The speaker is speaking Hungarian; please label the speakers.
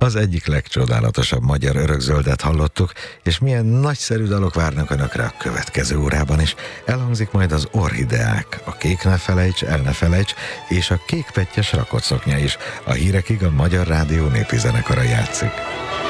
Speaker 1: Az egyik legcsodálatosabb magyar örökzöldet hallottuk, és milyen nagyszerű dalok várnak Önökre a következő órában is. Elhangzik majd az Orhideák, a Kék ne felejts, el ne felejts, és a Kékpettyes rakott szoknya is. A hírekig a Magyar Rádió népi zenekara játszik.